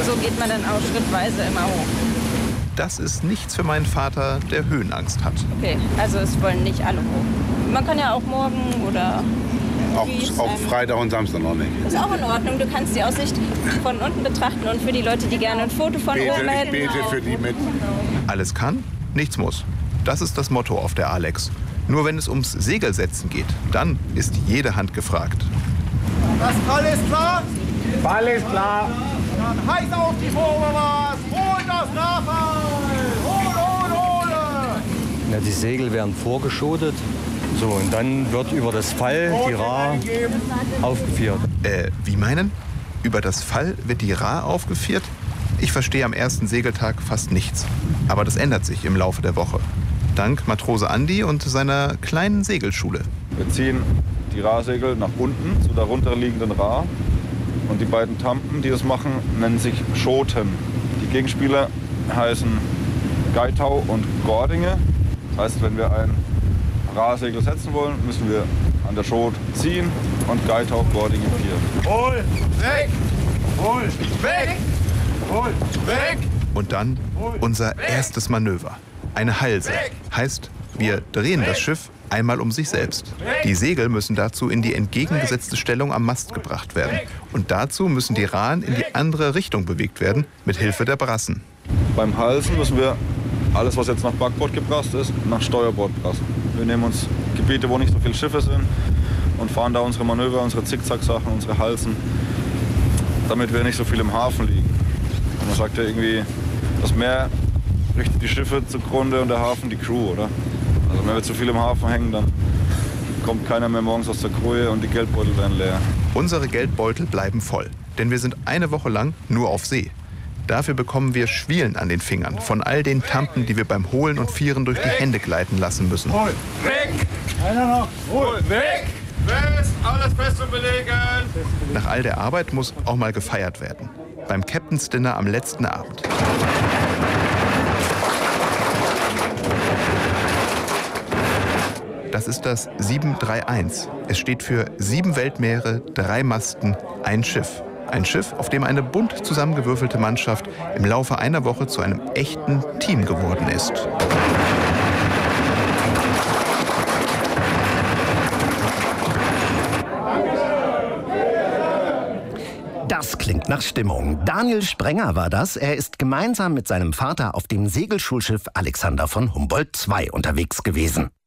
So geht man dann auch schrittweise immer hoch. Das ist nichts für meinen Vater, der Höhenangst hat. Okay, also es wollen nicht alle hoch. Man kann ja auch morgen oder... Auch Freitag und Samstag noch nicht. Ist auch in Ordnung. Du kannst die Aussicht von unten betrachten und für die Leute, die gerne ein Foto von oben hätten. Ich bete für die mit. Alles kann, nichts muss. Das ist das Motto auf der Alex. Nur wenn es ums Segelsetzen geht, dann ist jede Hand gefragt. Das Fall ist klar? Fall ist klar. Dann heiß auf die Vorwärts! Hol das Nachfall! Hol! Ja, die Segel werden vorgeschotet. So, und dann wird über das Fall die Ra aufgeführt. Wie meinen? Über das Fall wird die Ra aufgeführt? Ich verstehe am ersten Segeltag fast nichts. Aber das ändert sich im Laufe der Woche. Dank Matrose Andi und seiner kleinen Segelschule. Wir ziehen die Ra-Segel nach unten zu der runterliegenden Ra. Und die beiden Tampen, die das machen, nennen sich Schoten. Die Gegenspieler heißen Geitau und Gordinge. Das heißt, wenn wir ein Ra-Segel setzen wollen, müssen wir an der Schot ziehen und Geitau, Gordinge pieren. Hol! Weg! Hol! Weg! Hol! Weg! Und dann unser erstes Manöver. Eine Halse. Heißt, wir drehen das Schiff einmal um sich selbst. Die Segel müssen dazu in die entgegengesetzte Stellung am Mast gebracht werden. Und dazu müssen die Rahen in die andere Richtung bewegt werden, mit Hilfe der Brassen. Beim Halsen müssen wir alles, was jetzt nach Backbord gebrasst ist, nach Steuerbord brassen. Wir nehmen uns Gebiete, wo nicht so viele Schiffe sind und fahren da unsere Manöver, unsere Zickzack-Sachen, unsere Halsen, damit wir nicht so viel im Hafen liegen. Und man sagt ja irgendwie, das Meer richtet die Schiffe zugrunde und der Hafen die Crew, oder? Also wenn wir zu viel im Hafen hängen, dann kommt keiner mehr morgens aus der Koje und die Geldbeutel werden leer. Unsere Geldbeutel bleiben voll, denn wir sind eine Woche lang nur auf See. Dafür bekommen wir Schwielen an den Fingern von all den Tampen, die wir beim Holen und Vieren durch die Hände gleiten lassen müssen. Hol! Weg! Einer noch! Hol! Weg! Fest! Alles fest und belegen! Nach all der Arbeit muss auch mal gefeiert werden. Beim Captain's Dinner am letzten Abend. Das ist das 731. Es steht für 7 Weltmeere, 3 Masten, ein Schiff. Ein Schiff, auf dem eine bunt zusammengewürfelte Mannschaft im Laufe einer Woche zu einem echten Team geworden ist. Das klingt nach Stimmung. Daniel Sprenger war das. Er ist gemeinsam mit seinem Vater auf dem Segelschulschiff Alexander von Humboldt II unterwegs gewesen.